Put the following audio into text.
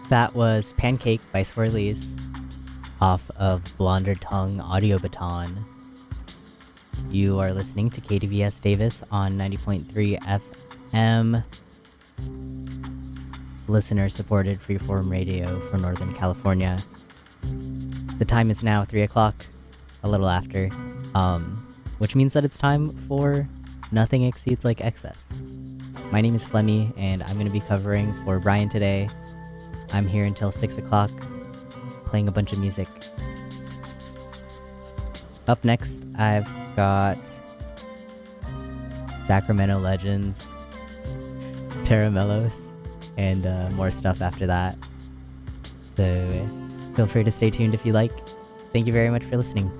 That was Pancake by Swirlies off of Blonder Tongue Audio Baton. You are listening to KDVS Davis on 90.3 FM, listener-supported freeform radio for Northern California. The time is now 3 o'clock, a little after, which means that it's time for Nothing Exceeds Like Excess. My name is Flemmy, and I'm going to be covering for Brian today. I'm here until 6 o'clock, playing a bunch of music. Up next, I've got Sacramento Legends, Terra Mellos, and more stuff after that. So feel free to stay tuned if you like. Thank you very much for listening.